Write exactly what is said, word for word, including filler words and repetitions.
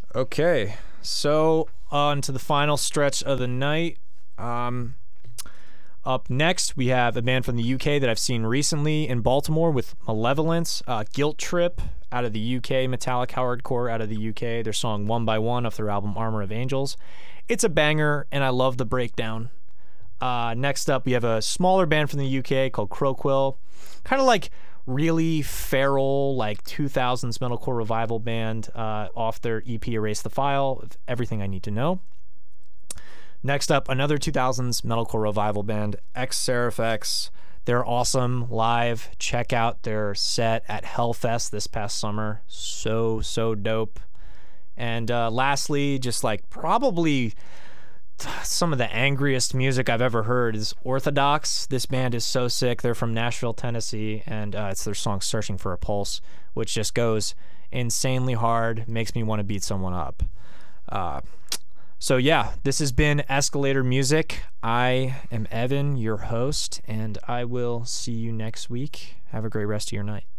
Okay, so on to the final stretch of the night. Um, up next, we have a band from the U K that I've seen recently in Baltimore with Malevolence, uh, Guilt Trip out of the U K, Metallic Hardcore out of the U K. Their song One by One off their album Armor of Angels. It's a banger, and I love the breakdown. Uh, next up, we have a smaller band from the U K called Croquill. Kind of like really feral, like two thousands metalcore revival band uh, off their E P Erase the File, Everything I Need to Know. Next up, another two thousands metalcore revival band, X-Seraph-X. They're awesome live. Check out their set at Hellfest this past summer. So, so dope. And uh, lastly, just like probably some of the angriest music I've ever heard is Orthodox. This band is so sick. They're from Nashville, Tennessee, and uh, it's their song Searching for a Pulse, which just goes insanely hard, makes me want to beat someone up. Uh, so yeah, this has been Escalator Music. I am Evan, your host, and I will see you next week. Have a great rest of your night.